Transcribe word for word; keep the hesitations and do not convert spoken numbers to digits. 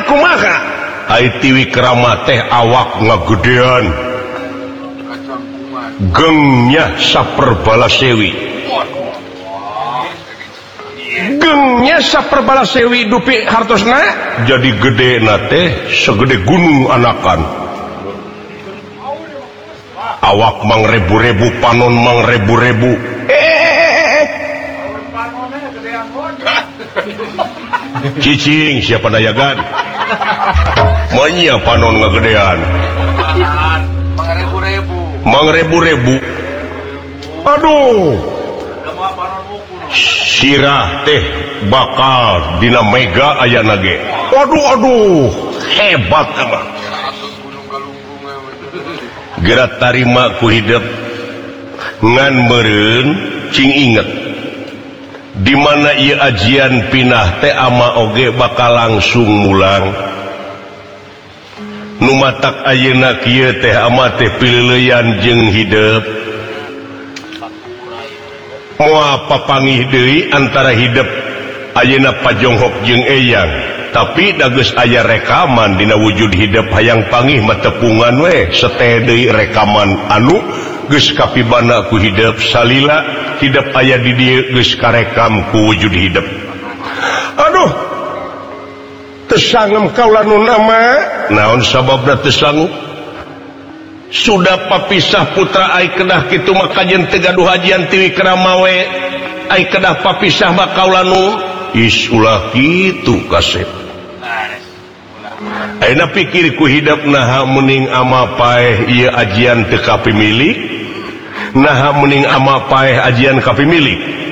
kumaha Tiwi Keramat teh awak ngagedean gengnya saperbala sewi gengnya saperbala sewi dupi hartosna jadi gede nate segede gunung anakan awak mang rebu-rebu panon mang rebu-rebu eh cicing siapa dayagan manya panon ngagedean mang rebu-rebu aduh sirah teh bakal dina mega aya nage waduh aduh hebat emang gerak tarima ku hidup ngan meureun cing inget di mana ieu ajian pinah teh ama oge bakal langsung mulang nu matak ayeuna kieu teh ama teh pileuyan jeung hidup moal papangih deui antara hidup ayeuna pajonghok jeung eyang tapi da geus aya rekaman dina wujud hidup hayang pangih mah tepungan we seteh deui rekaman anu geus kapibana ku hidup salila hidup aya di dieu geus karekam ku wujud hidup aduh teu sangem kaula nu nama naon sababna teu sanggup sudah papisah putra ai kedah kitu mah kajen teu gaduh hajian Tiwi Keramat we ai kedah papisah mah kaula nu is ulah kitu kasep ayeuna pikir ku hidup naha meuning ama paeh ieu ajian teu kapimilik naha meuning ama paeh ajian kapimilik